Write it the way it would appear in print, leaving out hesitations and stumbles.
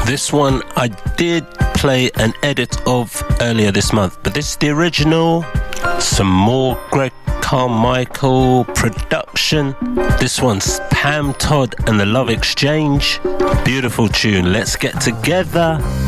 This one I did play an edit of earlier this month, but this is the original. Some more Greg Carmichael production. This one's Pam Todd and the Love Exchange. Beautiful tune. Let's get together.